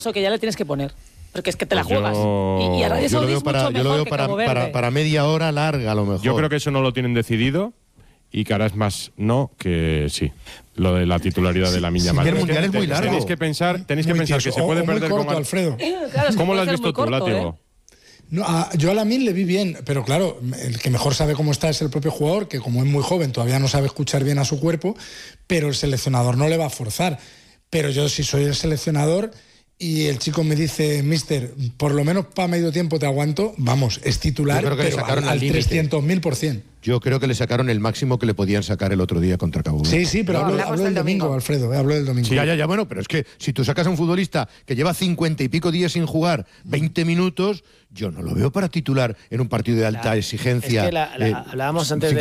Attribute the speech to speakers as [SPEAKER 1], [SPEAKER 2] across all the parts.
[SPEAKER 1] que ya le tienes que poner. Porque es que te la
[SPEAKER 2] Pues
[SPEAKER 1] juegas. Y Arabia Saudí es mucho mejor que Cabo Verde.
[SPEAKER 3] para media hora larga, a lo mejor.
[SPEAKER 2] Yo creo que eso no lo tienen decidido y que ahora es más no que sí. Lo de la titularidad de Lamine Yamal.
[SPEAKER 3] El mundial es muy largo.
[SPEAKER 2] Tenéis que pensar que se puede perder
[SPEAKER 4] corto,
[SPEAKER 2] con
[SPEAKER 4] Alfredo.
[SPEAKER 1] Claro, es que
[SPEAKER 2] ¿Cómo lo has
[SPEAKER 1] puede ser
[SPEAKER 2] visto
[SPEAKER 1] muy
[SPEAKER 2] tú,
[SPEAKER 1] corto,
[SPEAKER 2] Látigo?
[SPEAKER 4] No, yo a Lamine le vi bien, pero claro, el que mejor sabe cómo está es el propio jugador, que como es muy joven todavía no sabe escuchar bien a su cuerpo, pero el seleccionador no le va a forzar. Pero yo, si soy el seleccionador y el chico me dice, mister, por lo menos para medio tiempo te aguanto, vamos, es titular,
[SPEAKER 3] pero
[SPEAKER 4] al 300.000%.
[SPEAKER 3] Yo creo que le sacaron el máximo que le podían sacar el otro día contra Cabo Verde.
[SPEAKER 4] Sí, pero hablo del domingo, Alfredo, hablo del domingo.
[SPEAKER 3] Sí, ya, bueno, pero es que si tú sacas a un futbolista que lleva 50 y pico días sin jugar, 20 minutos, yo no lo veo para titular en un partido de alta exigencia.
[SPEAKER 5] Es que hablábamos antes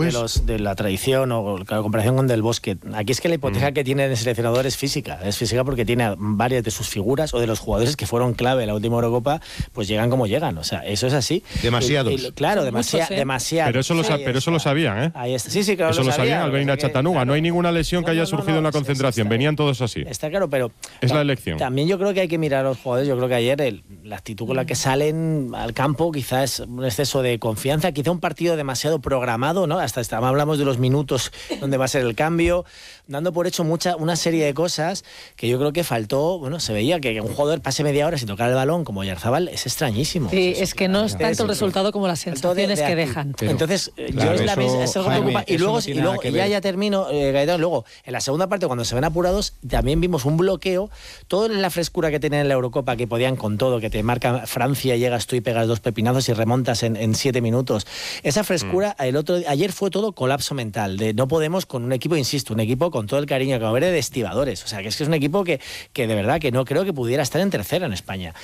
[SPEAKER 5] de la tradición o la comparación con Del Bosque. Aquí es que la hipoteca que tiene el seleccionador es física porque tiene a varias de sus figuras o de los jugadores que fueron clave en la última Eurocopa, pues llegan como llegan. O sea, eso es así.
[SPEAKER 3] Demasiados.
[SPEAKER 5] Claro, demasiado.
[SPEAKER 2] Pero eso lo sabían, ¿eh?
[SPEAKER 5] Ahí está. Sí, claro.
[SPEAKER 2] Eso lo sabían al venir a Chattanooga.
[SPEAKER 5] Claro.
[SPEAKER 2] No hay ninguna lesión que haya surgido en la concentración. Venían todos así.
[SPEAKER 5] Está claro, pero
[SPEAKER 2] es la elección.
[SPEAKER 5] También yo creo que hay que mirar a los jugadores. Yo creo que ayer la actitud con la que salen al campo quizás es un exceso de confianza, quizá un partido demasiado programado, ¿no? Hasta hablamos de los minutos donde va a ser el cambio, dando por hecho una serie de cosas que yo creo que faltó. Bueno, se veía que un jugador pase media hora sin tocar el balón como Oyarzabal es extrañísimo.
[SPEAKER 1] Sí, es que no es tanto el resultado como las sensaciones que dejan.
[SPEAKER 5] Entonces, yo es algo que me preocupa. Y luego ya termino, Gaetano, luego, en la segunda parte, cuando se ven apurados, también vimos un bloqueo, todo en la frescura que tenían en la Eurocopa, que podían con todo, que te marca Francia, llegas tú y pegas dos pepinazos y remontas en 7 minutos. Esa frescura, ayer fue todo colapso mental, de no podemos con un equipo, insisto, un equipo con todo el cariño que va a haber de estibadores. O sea, que es un equipo que de verdad que no creo que pudiera estar en tercera en España.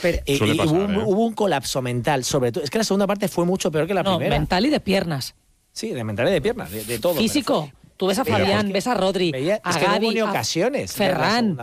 [SPEAKER 5] Hubo un colapso mental, sobre todo. Es que la segunda parte fue mucho peor que la primera.
[SPEAKER 1] Mental y de piernas.
[SPEAKER 5] Sí, de mental y de piernas, de todo.
[SPEAKER 1] Físico. Tú ves a Fabián, ves a Rodri, a Gavi,
[SPEAKER 5] ocasiones,
[SPEAKER 1] Ferran,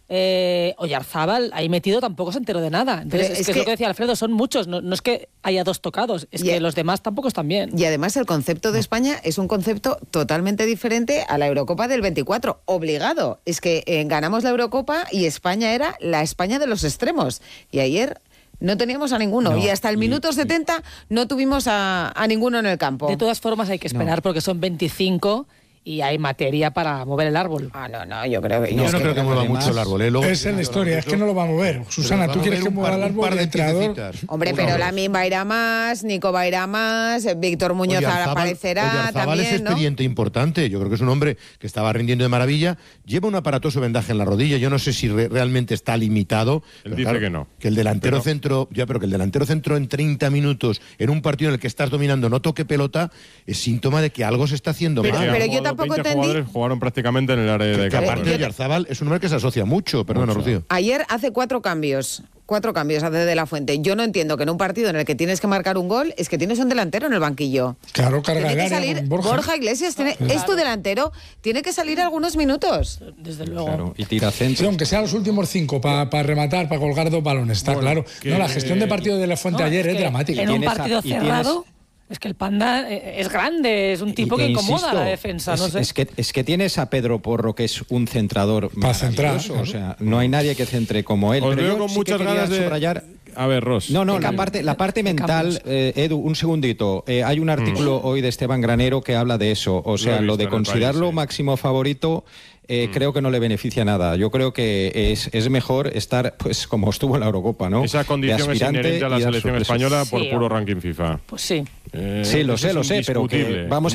[SPEAKER 1] Oyarzabal, ahí metido tampoco se enteró de nada. Entonces, es que lo que decía Alfredo, son muchos, no es que haya dos tocados, es que los demás tampoco están bien.
[SPEAKER 6] Y además el concepto de España es un concepto totalmente diferente a la Eurocopa del 24, obligado. Es que ganamos la Eurocopa y España era la España de los extremos. Y ayer no teníamos a ninguno. Y hasta el minuto 70 no tuvimos a ninguno en el campo.
[SPEAKER 1] De todas formas hay que esperar porque son 25 y hay materia para mover el árbol.
[SPEAKER 6] No, yo creo que...
[SPEAKER 3] Yo no creo que mueva mucho el árbol.
[SPEAKER 4] Esa es la historia, es que no lo va a mover. Susana, ¿tú quieres que mueva el árbol de entrenador?
[SPEAKER 6] Hombre, pero Lamine va a ir a más, Nico va a ir a más, Víctor Muñoz aparecerá
[SPEAKER 3] Oyarzabal
[SPEAKER 6] también,
[SPEAKER 3] es expediente importante. Yo creo que es un hombre que estaba rindiendo de maravilla. Lleva un aparatoso vendaje en la rodilla. Yo no sé si realmente está limitado.
[SPEAKER 2] Él dice que no.
[SPEAKER 3] Que el delantero centro, pero que el delantero centro en 30 minutos en un partido en el que estás dominando no toque pelota es síntoma de que algo se está haciendo mal.
[SPEAKER 6] Pero yo tampoco
[SPEAKER 2] 20
[SPEAKER 6] entendí.
[SPEAKER 2] jugadores jugaron prácticamente en el área de campo.
[SPEAKER 3] Aparte, Oyarzabal es un hombre que se asocia mucho. Perdona, Rocío.
[SPEAKER 6] Ayer hace 4 cambios hace de la Fuente. Yo no entiendo que en un partido en el que tienes que marcar un gol es que tienes un delantero en el banquillo.
[SPEAKER 4] Claro, carga
[SPEAKER 6] tiene
[SPEAKER 4] el
[SPEAKER 6] que
[SPEAKER 4] área
[SPEAKER 6] salir
[SPEAKER 4] con
[SPEAKER 6] Borja Iglesias, es tu delantero, tiene que salir algunos minutos.
[SPEAKER 1] Desde luego.
[SPEAKER 7] Claro, y tira centro.
[SPEAKER 4] Sí, aunque sea los últimos 5 para rematar, para colgar 2 balones, está claro. No, la gestión de partido de la Fuente ayer es dramática.
[SPEAKER 1] En un partido cerrado... Es que el Panda es grande, es un tipo que incomoda a la defensa. No sé.
[SPEAKER 7] Es que tienes a Pedro Porro, que es un centrador
[SPEAKER 4] para centrar.
[SPEAKER 7] O sea, no hay nadie que centre como él.
[SPEAKER 2] Os
[SPEAKER 7] pero
[SPEAKER 2] veo
[SPEAKER 7] yo
[SPEAKER 2] con
[SPEAKER 7] sí
[SPEAKER 2] muchas ganas de
[SPEAKER 7] subrayar.
[SPEAKER 2] A ver, Ross.
[SPEAKER 7] No, la parte mental, Edu, un segundito. Hay un artículo hoy de Esteban Granero que habla de eso. O sea, lo de considerarlo máximo favorito. Creo que no le beneficia nada. Yo creo que es mejor estar, pues, como estuvo en la Eurocopa, ¿no?
[SPEAKER 2] Esa condición es inherente a la selección española por puro ranking FIFA.
[SPEAKER 1] Pues sí.
[SPEAKER 7] Sí, lo sé, pero que vamos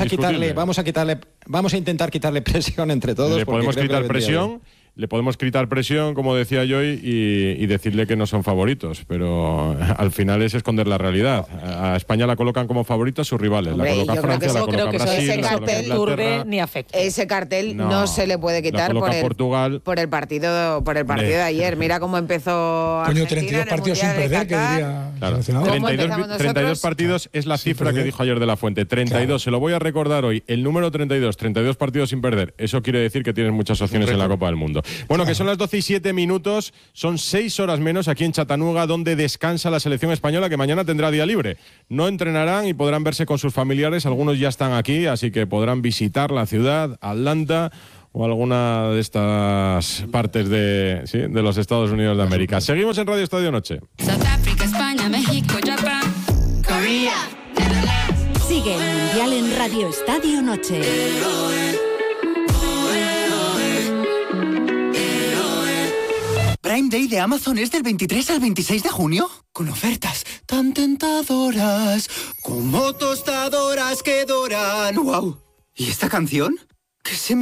[SPEAKER 7] a intentar quitarle presión entre todos.
[SPEAKER 2] Le podemos quitar presión. Le podemos quitar presión, como decía yo, y decirle que no son favoritos, pero al final es esconder la realidad. A España la colocan como favorita a sus rivales.
[SPEAKER 6] Hombre,
[SPEAKER 2] la coloca Francia, la coloca Brasil,
[SPEAKER 6] ese cartel
[SPEAKER 1] turbe ni afecta.
[SPEAKER 6] Ese cartel no se le puede quitar por el partido de ayer. Mira cómo empezó Argentina.
[SPEAKER 4] 32 partidos sin perder, que diría
[SPEAKER 2] claro. 32 partidos es la cifra que dijo ayer de la Fuente. 32, claro. Se lo voy a recordar hoy. El número 32 partidos sin perder. Eso quiere decir que tienes muchas opciones en la Copa del Mundo. Bueno, que son las 12:07, son 6 horas menos aquí en Chattanooga, donde descansa la selección española, que mañana tendrá día libre. No entrenarán y podrán verse con sus familiares, algunos ya están aquí, así que podrán visitar la ciudad, Atlanta, o alguna de estas partes de los Estados Unidos de América. Seguimos en Radio Estadio Noche.
[SPEAKER 8] South Africa, España, México, Japón, Corea.
[SPEAKER 9] Sigue el Mundial en Radio Estadio Noche.
[SPEAKER 10] Prime Day de Amazon es del 23 al 26 de junio, con ofertas tan tentadoras como tostadoras que doran. ¡Wow! ¿Y esta canción? ¿Qué se me